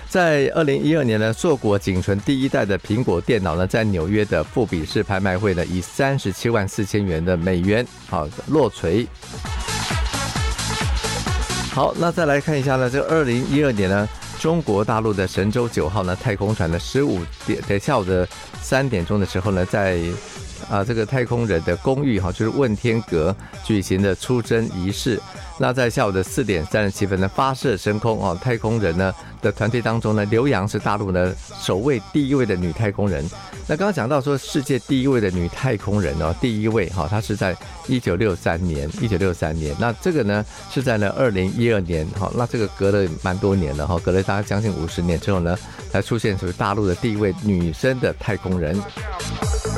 在2012年呢，硕果仅存第一代的苹果电脑呢，在纽约的富比士拍卖会呢，以37.4万的美元落锤。好，那再来看一下呢，这2012年呢，中国大陆的神舟9号呢太空船的下午的3点钟的时候呢，在这个太空人的公寓就是问天阁举行的出征仪式。那在下午的4点37分呢，发射升空太空人呢的团队当中呢，刘洋是大陆的首位第一位的女太空人。那刚刚讲到说世界第一位的女太空人第一位她是在1963年，那这个呢是在呢2012年那这个隔了蛮多年了隔了大概将近50年之后呢，才出现属于大陆的第一位女生的太空人。